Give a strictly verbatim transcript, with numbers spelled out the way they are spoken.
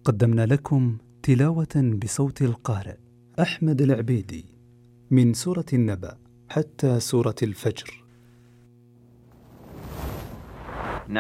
قدمنا لكم تلاوة بصوت القارئ أحمد العبيدي من سورة النبأ حتى سورة الفجر.